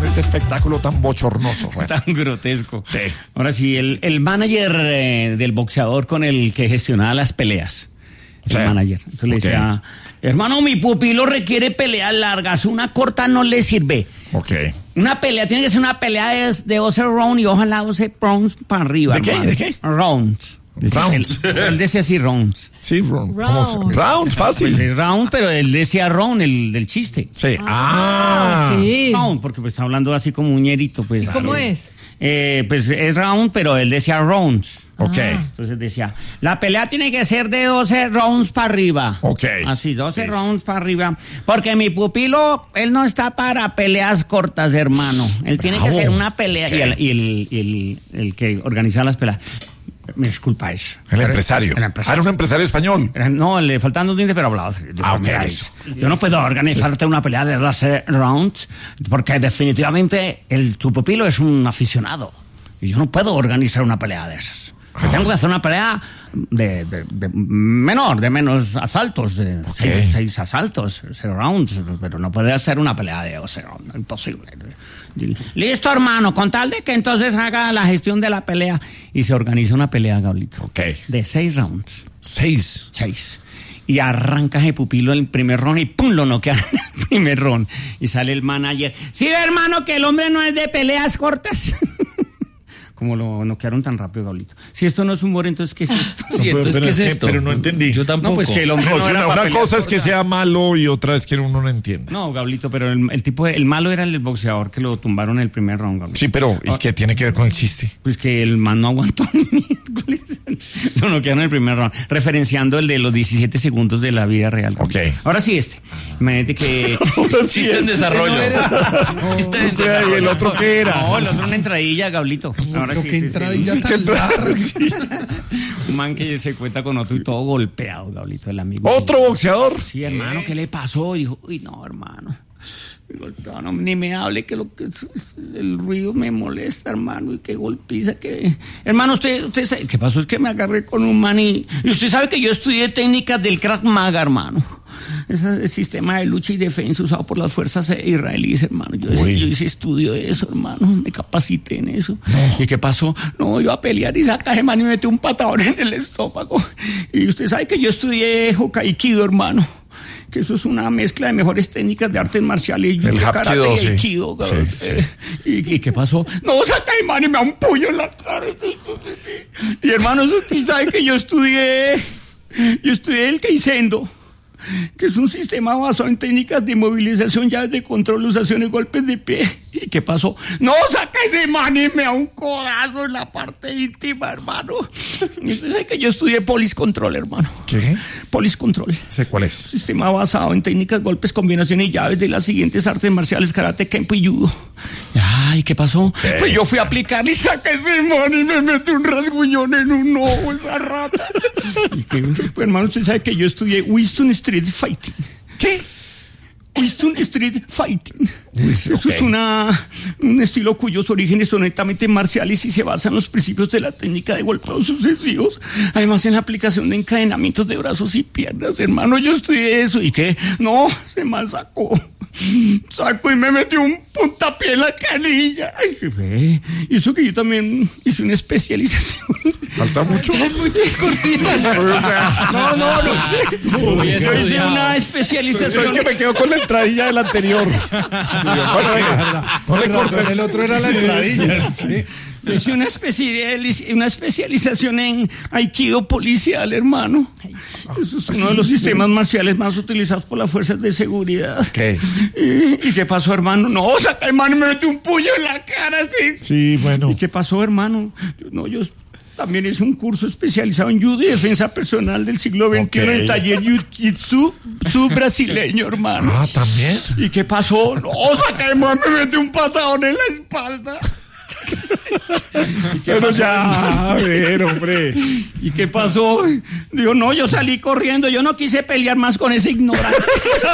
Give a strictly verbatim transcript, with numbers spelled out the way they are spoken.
este espectáculo tan bochornoso. Bueno. Tan grotesco. Sí. Ahora sí, el, el manager eh, del boxeador con el que gestionaba las peleas. El Sí. manager. Entonces le Okay. decía, hermano, mi pupilo requiere peleas largas, una corta no le sirve. Ok. Una pelea, tiene que ser una pelea de, de doce rounds y ojalá doce rounds para arriba. ¿De qué? hermano. ¿De qué? Rounds. Rounds. Él, él decía así, rounds. Sí, round. Round. Round, fácil. Pues es round, pero él decía round, el del chiste. Sí. Ah, Ah. sí. Round, porque pues está hablando así como un ñerito. Pues, ¿Cómo así. es? Eh, pues es round, pero él decía rounds. Ok. Entonces decía, la pelea tiene que ser de doce rounds para arriba. Ok. Así, doce Sí. rounds para arriba. Porque mi pupilo, él no está para peleas cortas, hermano. Él tiene Bravo. que ser una pelea. Ok. Y, el, y, el, y el, el que organizaba las peleas. Me disculpa eso. El empresario. El Ah, empresario. era un empresario español. Era- No, le faltaban dos dientes, pero hablaba. de Ah, ok, primera eso. vez. Yo no puedo organizarte una pelea de doce rounds porque definitivamente el, tu pupilo es un aficionado. Y yo no puedo organizar una pelea de esas. Yo tengo que hacer una pelea de, de- de menor, de menos asaltos, de Ok. seis, seis asaltos, cero rounds, pero no puede hacer una pelea de doce rounds, imposible. Listo, hermano, con tal de que entonces haga la gestión de la pelea y se organiza una pelea, Gablito. Ok. De seis rounds. Seis. Seis. Y arranca ese pupilo el primer round y ¡pum! Lo noquea en el primer round. Y sale el manager. Sí, hermano, que el hombre no es de peleas cortas. Como lo noquearon tan rápido, Gablito. Si esto no es humor, entonces, ¿qué es esto? Sí, entonces, pero ¿qué es es que- esto? pero no entendí. Yo tampoco. No, pues que el hombre No, no, si era una, para una peleas cosa es que cortas. sea malo y otra es que uno no entiende. No, Gablito, pero el, el tipo, de- el malo era el del boxeador que lo tumbaron en el primer round, Gablito. Sí, pero ¿y qué tiene que ver con el chiste? Pues que el man no aguantó ni miércoles. Lo noquearon en el primer round, referenciando el de los diecisiete segundos de la vida real. Ok. Ahora sí este. Imagínate que... Sí, está en desarrollo. Sí, está en O sea, ¿y el desarrollo. otro qué era? No, el otro una entradilla, Gablito. Ahora Pero sí, qué sí, sí. entradilla Sí, tan qué larga. Un man que se cuenta con otro y todo golpeado, Gablito, el amigo. ¿Otro boxeador? Sí, hermano, ¿qué le pasó? Y dijo, uy, no, hermano. Me golpearon, no, ni me hable, que lo que es- es- el ruido me molesta, hermano, y qué golpiza que... Hermano, usted, usted sabe, ¿qué pasó? Es que me agarré con un man y... Y usted sabe que yo estudié técnicas del Krav Maga, hermano. Ese es el sistema de lucha y defensa usado por las fuerzas israelíes, hermano. Yo, Uy. yo hice estudio de eso, hermano. Me capacité en eso. ¿Y qué pasó? No, iba a pelear y saca ese man y metió un patadón en el estómago. Y usted sabe que yo estudié Hokaikido, hermano. Que eso es una mezcla de mejores técnicas de artes marciales. El judo, karate Hapkido, y sí. aikido, Sí, cabrón. sí. Eh, ¿Y, ¿Y qué pasó? No, saca ese man y me da un puño en la cara. Y hermano, usted sabe que yo estudié... Yo estudié el Keisendo, que es un sistema basado en técnicas de movilización, llaves de control, usaciones, golpes de pie. ¿Y qué pasó? No, saca ese man y me da un codazo en la parte íntima, hermano. Y usted sabe que yo estudié Police Control, hermano. ¿Qué? Police Control. ¿Sé cuál es? Sistema basado en técnicas, golpes, combinaciones y llaves de las siguientes artes marciales: karate, kempo y judo. Ay, ¿qué pasó? Pues yo fui a aplicar y saqué ese man y me metí un rasguñón en un ojo, esa rata. Y que, pues, hermano, usted sabe que yo estudié Winston Street Fighting. ¿Qué? Winston Street Fighting. Eso ok. es una, un estilo cuyos orígenes son netamente marciales y se basa en los principios de la técnica de golpeos sucesivos. Además, en la aplicación de encadenamientos de brazos y piernas. Hermano, yo estudié eso. ¿Y qué? No, se me sacó. Saco y me metió un puntapié en la canilla. Ay, ve. Y eso que yo también hice una especialización. ¿Falta mucho? Muy cortita. O sea, no, no, no. Muy Yo hice estudiado. una Soy especialización. el que me quedo con la entradilla del anterior. Bueno, venga, no le Con razón, corten. el otro era la entradilla. Sí. Hice una, especializ- una especialización en Aikido policial, hermano. Eso es uno de los sistemas marciales más utilizados por las fuerzas de seguridad. ¿Qué? ¿Y, y qué pasó, hermano? No, saca, hermano, me metió un puño en la cara, sí. Sí, bueno. ¿Y qué pasó, hermano? Yo- no, yo también hice un curso especializado en judo y defensa personal del siglo veintiuno Ok. en el taller Jiu-Jitsu sub-brasileño, hermano. Ah, ¿también? ¿Y qué pasó? No, saca, hermano, me metió un patadón en la espalda. Pero ya, a ver, hombre. ¿Y qué pasó? Digo, no, yo salí corriendo, yo no quise pelear más con ese ignorante.